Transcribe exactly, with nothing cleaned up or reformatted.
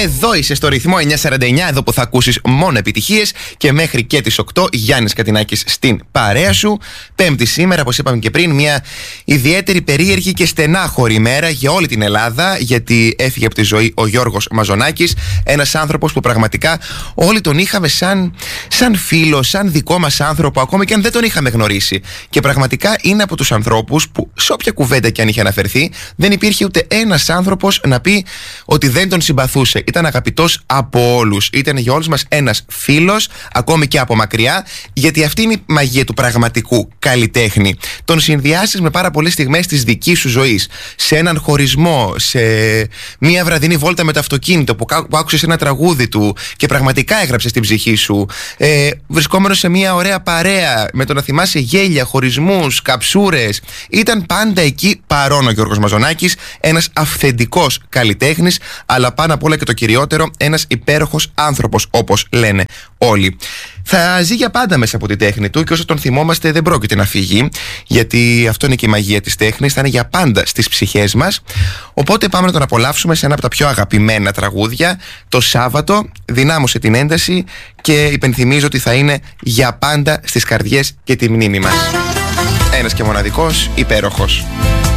Εδώ είσαι στο ρυθμό εννιακόσια σαράντα εννιά, εδώ που θα ακούσεις μόνο επιτυχίες, και μέχρι και τις οκτώ Γιάννης Κατινάκης στην παρέα σου. Πέμπτη σήμερα, όπως είπαμε και πριν, μια ιδιαίτερη, περίεργη και στενάχωρη ημέρα για όλη την Ελλάδα, γιατί έφυγε από τη ζωή ο Γιώργος Μαζονάκης, ένας άνθρωπος που πραγματικά όλοι τον είχαμε σαν, σαν φίλο, σαν δικό μας άνθρωπο, ακόμη και αν δεν τον είχαμε γνωρίσει. Και πραγματικά είναι από τους ανθρώπους που σε όποια κουβέντα και αν είχε αναφερθεί, δεν υπήρχε ούτε ένας άνθρωπος να πει ότι δεν τον συμπαθούσε. Ήταν αγαπητός από όλους. Ήταν για όλους μας ένας φίλος, ακόμη και από μακριά, γιατί αυτή είναι η μαγεία του πραγματικού καλλιτέχνη. Τον συνδυάσεις με πάρα πολλές στιγμές της δικής σου ζωής. Σε έναν χωρισμό, σε μία βραδινή βόλτα με το αυτοκίνητο που, που άκουσες ένα τραγούδι του και πραγματικά έγραψε στην ψυχή σου. Ε, βρισκόμενος σε μία ωραία παρέα, με το να θυμάσαι γέλια, χωρισμούς, καψούρες. Ήταν πάντα εκεί παρόν ο Γιώργος Μαζονάκης, ένας αυθεντικός καλλιτέχνης, αλλά πάνω απ' όλα και το κυριότερο, ένας υπέροχος άνθρωπος, όπως λένε όλοι. Θα ζει για πάντα μέσα από τη τέχνη του και όσο τον θυμόμαστε δεν πρόκειται να φύγει, γιατί αυτό είναι και η μαγεία της τέχνης, θα είναι για πάντα στις ψυχές μας. Οπότε πάμε να τον απολαύσουμε σε ένα από τα πιο αγαπημένα τραγούδια. Το Σάββατο, δυνάμωσε την ένταση και υπενθυμίζω ότι θα είναι για πάντα στις καρδιές και τη μνήμη μας. Ένας και μοναδικός, υπέροχος.